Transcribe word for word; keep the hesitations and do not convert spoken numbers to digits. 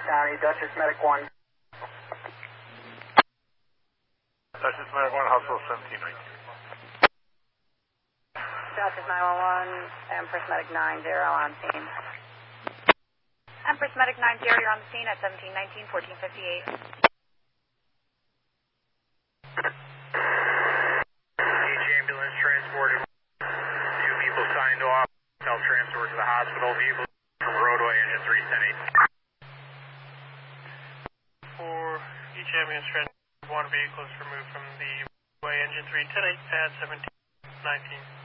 County, Dutchess Medic one. Dutchess Medic one, hospital seventeen nineteen. Dutchess nine one one, Empress Medic nine zero on scene. Empress Medic nine zero, you're on the scene at seventeen nineteen, fourteen fifty-eight. Each ambulance transported. Two people signed off. Self-transfer to the hospital. Vehicle from roadway, engine three ten eight. For each ambulance transport, one vehicle is removed from the roadway, engine three ten eight, pad seventeen nineteen.